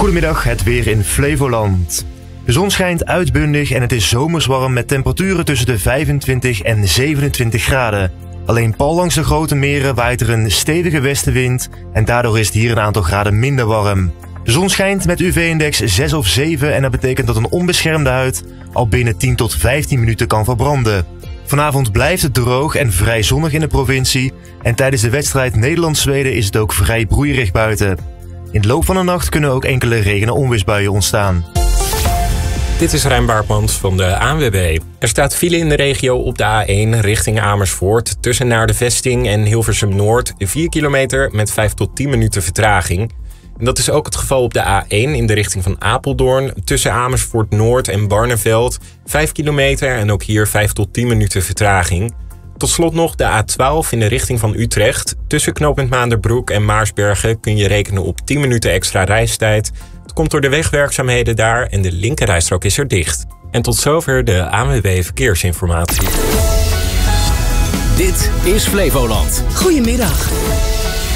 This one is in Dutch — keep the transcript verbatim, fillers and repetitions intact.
Goedemiddag, het weer in Flevoland. De zon schijnt uitbundig en het is zomers warm met temperaturen tussen de vijfentwintig en zevenentwintig graden. Alleen pal langs de grote meren waait er een stevige westenwind en daardoor is het hier een aantal graden minder warm. De zon schijnt met U V-index zes of zeven en dat betekent dat een onbeschermde huid al binnen tien tot vijftien minuten kan verbranden. Vanavond blijft het droog en vrij zonnig in de provincie en tijdens de wedstrijd Nederland-Zweden is het ook vrij broeierig buiten. In de loop van de nacht kunnen ook enkele regen- en onweersbuien ontstaan. Dit is Rijn Baartmans van de A N W B. Er staat file in de regio op de A één richting Amersfoort. Tussen naar de Vesting en Hilversum Noord. vier kilometer met vijf tot tien minuten vertraging. En dat is ook het geval op de A één in de richting van Apeldoorn. Tussen Amersfoort Noord en Barneveld. vijf kilometer en ook hier vijf tot tien minuten vertraging. Tot slot nog de A twaalf in de richting van Utrecht. Tussen knooppunt Maanderbroek en Maarsbergen kun je rekenen op tien minuten extra reistijd. Het komt door de wegwerkzaamheden daar en de linkerrijstrook is er dicht. En tot zover de A N W B Verkeersinformatie. Dit is Flevoland. Goedemiddag.